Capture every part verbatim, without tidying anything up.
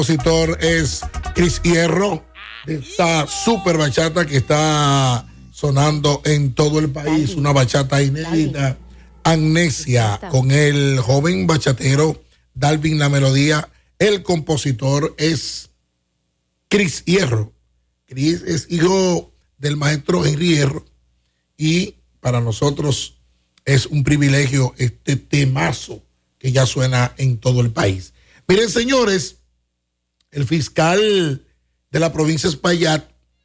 compositor es Chris Hierro, de esta super bachata que está sonando en todo el país, Dale. Una bachata inédita, Dale. Amnesia, con el joven bachatero Dalvin La Melodía. El compositor es Chris Hierro. Chris es hijo del maestro Henry Hierro y para nosotros es un privilegio este temazo que ya suena en todo el país. Miren, señores, el fiscal de la provincia de Espaillat,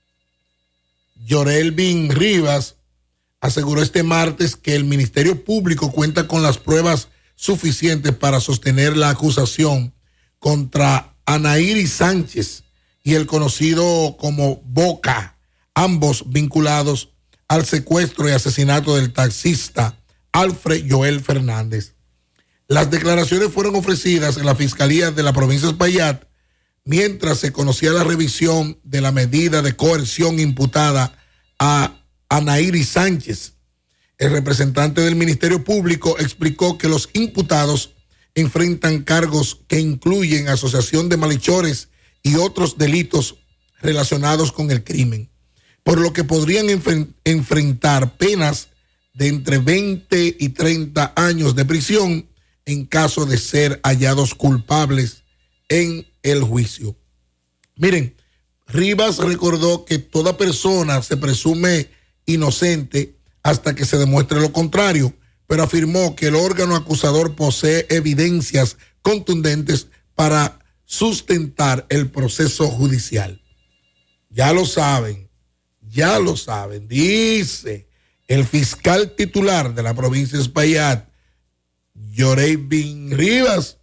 Yorelvin Rivas, aseguró este martes que el Ministerio Público cuenta con las pruebas suficientes para sostener la acusación contra Anaíri Sánchez y el conocido como Boca, ambos vinculados al secuestro y asesinato del taxista Alfred Joel Fernández. Las declaraciones fueron ofrecidas en la Fiscalía de la provincia de Espaillat mientras se conocía la revisión de la medida de coerción imputada a Anaíri Sánchez. El representante del Ministerio Público explicó que los imputados enfrentan cargos que incluyen asociación de malhechores y otros delitos relacionados con el crimen, por lo que podrían enf- enfrentar penas de entre veinte y treinta años de prisión en caso de ser hallados culpables en el juicio. Miren, Rivas recordó que toda persona se presume inocente hasta que se demuestre lo contrario, pero afirmó que el órgano acusador posee evidencias contundentes para sustentar el proceso judicial. Ya lo saben, ya lo saben, dice el fiscal titular de la provincia de Espaillat, Yorelvin Rivas,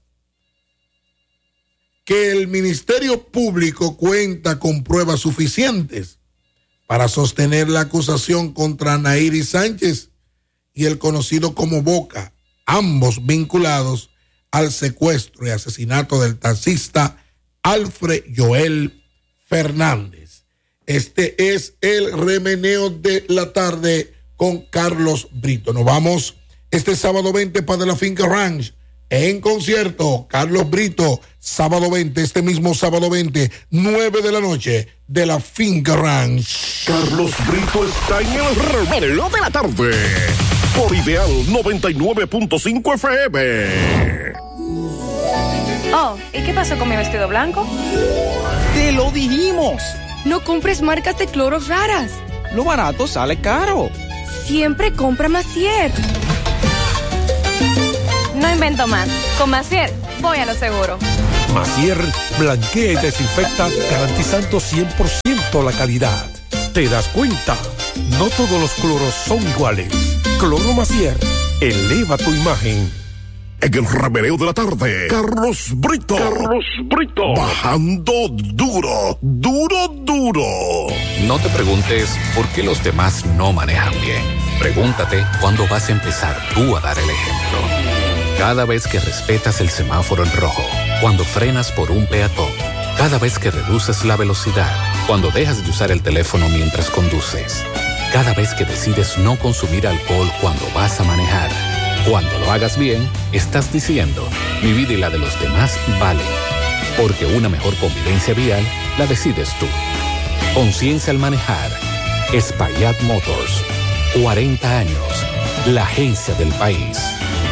que el Ministerio Público cuenta con pruebas suficientes para sostener la acusación contra Anaíri Sánchez y el conocido como Boca, ambos vinculados al secuestro y asesinato del taxista Alfred Joel Fernández. Este es el remeneo de la tarde con Carlos Brito. Nos vamos este sábado veinte para la Finca Ranch en concierto. Carlos Brito, sábado veinte, este mismo sábado veinte, nueve de la noche, de la Finca Ranch. Carlos Brito está en el remeneo de la tarde por Ideal noventa y nueve punto cinco F M. Oh, ¿y qué pasó con mi vestido blanco? ¡Te lo dijimos! No compres marcas de cloros raras. Lo barato sale caro. Siempre compra Macier. No invento más. Con Macier voy a lo seguro. Macier blanquea y desinfecta, garantizando cien por ciento la calidad. ¿Te das cuenta? No todos los cloros son iguales. Cloro Macier, eleva tu imagen. En el remeneo de la tarde, Carlos Brito. Carlos Brito. Bajando duro, duro, duro. No te preguntes por qué los demás no manejan bien. Pregúntate cuándo vas a empezar tú a dar el ejemplo. Cada vez que respetas el semáforo en rojo, cuando frenas por un peatón, cada vez que reduces la velocidad, cuando dejas de usar el teléfono mientras conduces, cada vez que decides no consumir alcohol cuando vas a manejar. Cuando lo hagas bien, estás diciendo, mi vida y la de los demás valen. Porque una mejor convivencia vial la decides tú. Conciencia al manejar. Espaillat Motors. cuarenta años. La agencia del país.